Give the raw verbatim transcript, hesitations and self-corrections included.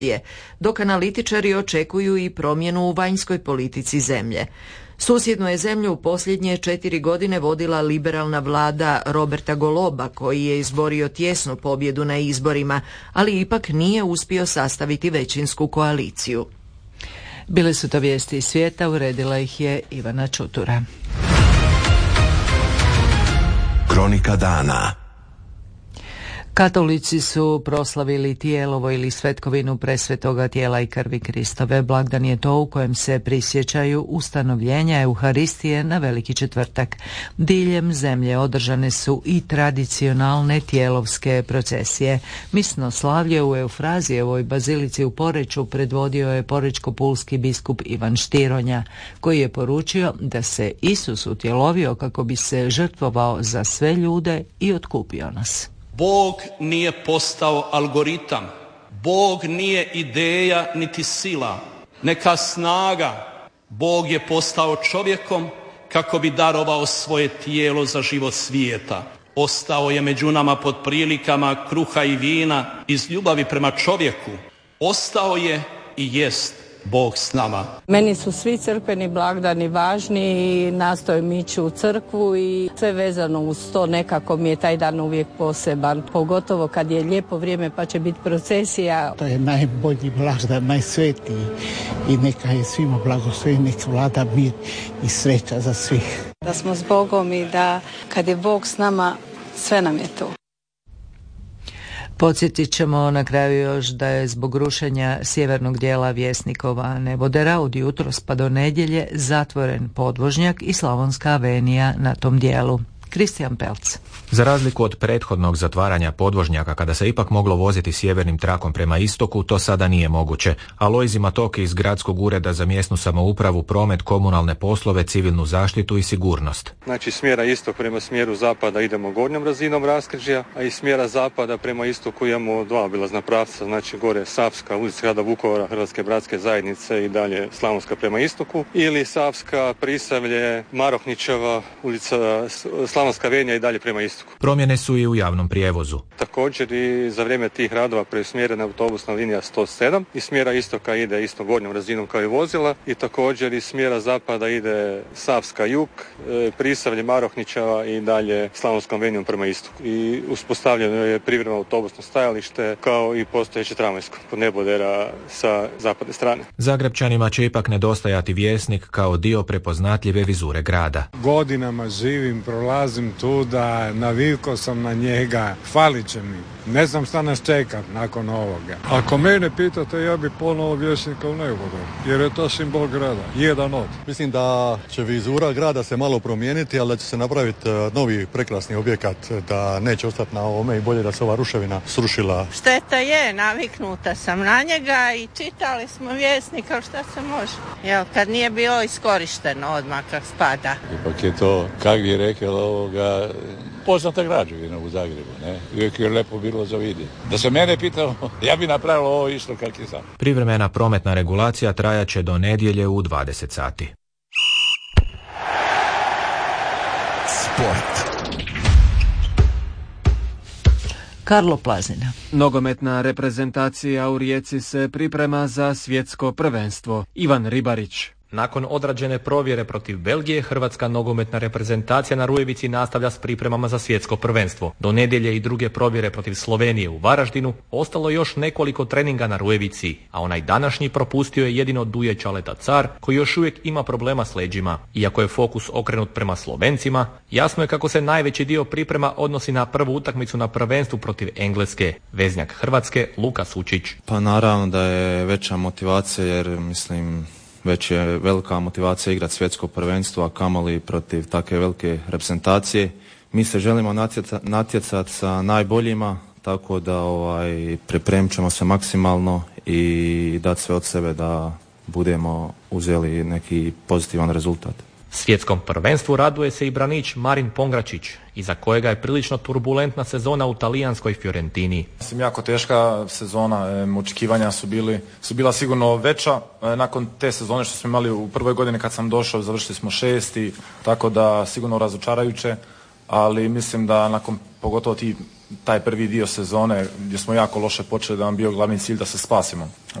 dok analitičari očekuju i promjenu u vanjskoj politici zemlje. Susjednu je zemlju u posljednje četiri godine vodila liberalna vlada Roberta Goloba, koji je izborio tjesnu pobjedu na izborima, ali ipak nije uspio sastaviti većinsku koaliciju. Bile su to vijesti iz svijeta, uredila ih je Ivana Čutura. Kronika dana. Katolici su proslavili Tijelovo ili svetkovinu presvetoga tijela i krvi Kristove. Blagdan je to u kojem se prisjećaju ustanovljenja Euharistije na Veliki četvrtak. Diljem zemlje održane su i tradicionalne tijelovske procesije. Misno slavlje u Eufrazijevoj bazilici u Poreču predvodio je porečko-pulski biskup Ivan Štironja, koji je poručio da se Isus utjelovio kako bi se žrtvovao za sve ljude i otkupio nas. Bog nije postao algoritam, Bog nije ideja niti sila, neka snaga. Bog je postao čovjekom kako bi darovao svoje tijelo za život svijeta. Ostao je među nama pod prilikama kruha i vina iz ljubavi prema čovjeku. Ostao je i jest Bog s nama. Meni su svi crkveni blagdani važni i nastojim ići u crkvu i sve vezano uz to, nekako mi je taj dan uvijek poseban. Pogotovo kad je lijepo vrijeme pa će biti procesija. To je najbolji blagdan, najsvetiji i neka je svima blagosloven, neka vlada mir i sreća za svih. Da smo s Bogom i da kad je Bog s nama, sve nam je to. Podsjetit ćemo na kraju još da je zbog rušenja sjevernog dijela Vjesnikova nebodera od jutros pa do nedjelje zatvoren podvožnjak i Slavonska avenija na tom dijelu. Kristijan Pelc. Za razliku od prethodnog zatvaranja podvožnjaka kada se ipak moglo voziti sjevernim trakom prema istoku, to sada nije moguće. Alojzi Matoki iz Gradskog ureda za mjesnu samoupravu, promet, komunalne poslove, civilnu zaštitu i sigurnost. Znači smjera istok prema smjeru zapada idemo gornjom razinom raskrižja, a iz smjera zapada prema istoku imamo dva obilazna pravca, znači gore Savska, ulica grada Vukovara, Hrvatske bratske zajednice i dalje Slavonska prema istoku, ili Savska, Prisavlje, Marohničeva, ulica Slavonska avenija i dalje prema istoku. Promjene su i u javnom prijevozu. Također i za vrijeme tih radova preusmjerena autobusna linija sto sedam. Iz smjera istoka ide isto gornjom razinom kao i vozila i također iz smjera zapada ide Savska jug, Prisavlje, Marohničeva i dalje Slavonskom avenijom prema istoku. I uspostavljeno je privremeno autobusno stajalište kao i postojeće tramvajsko kod nebodera sa zapadne strane. Zagrebčanima će ipak nedostajati Vjesnik kao dio prepoznatljive vizure grada. Godinama živim, prolazim tu da navikao sam na njega, falit će mi. Ne znam šta nas čeka nakon ovoga. Ako mene pitate, ja bi ponovo Vjesnika u neboder, jer je to simbol grada, jedan od. Mislim da će vizura grada se malo promijeniti, ali da će se napraviti novi prekrasni objekat, da neće ostati na ovome i bolje da se ova ruševina srušila. Šteta je, naviknuta sam na njega i čitali smo Vjesnika, šta se može. Jel, kad nije bilo iskorišteno odmah kak spada. Ipak je to, kak bi rekao ovoga, poznata građevina u Zagrebu, ne? Uvijek je lepo bilo za vidjeti. Da se mene pitao, ja bi napravio ovo isto kak je sam. Privremena prometna regulacija trajaće do nedjelje u dvadeset sati. Sport. Karlo Plazina. Nogometna reprezentacija u Rijeci se priprema za svjetsko prvenstvo. Ivan Ribarić. Nakon odrađene provjere protiv Belgije, hrvatska nogometna reprezentacija na Rujevici nastavlja s pripremama za svjetsko prvenstvo. Do nedjelje i druge provjere protiv Slovenije u Varaždinu ostalo još nekoliko treninga na Rujevici, a onaj današnji propustio je jedino Duje Čaleta Car, koji još uvijek ima problema s leđima. Iako je fokus okrenut prema Slovencima, jasno je kako se najveći dio priprema odnosi na prvu utakmicu na prvenstvu protiv Engleske. Veznjak Hrvatske Luka Sučić. Pa naravno da je veća motivacija jer mislim već je velika motivacija igrati svjetsko prvenstvo, a kamoli protiv takve velike reprezentacije. Mi se želimo natjecati natjecat sa najboljima, tako da ovaj, pripremit ćemo se maksimalno i dati sve od sebe da budemo uzeli neki pozitivan rezultat. Svjetskom prvenstvu raduje se i branič Marin Pongračić, iza kojega je prilično turbulentna sezona u talijanskoj Fiorentini. Mislim, jako teška sezona, e, očekivanja su, bili, su bila sigurno veća. E, nakon te sezone što smo imali u prvoj godini kad sam došao, završili smo šesti, tako da sigurno razočarajuće, ali mislim da nakon pogotovo ti taj prvi dio sezone gdje smo jako loše počeli, da nam bio glavni cilj da se spasimo.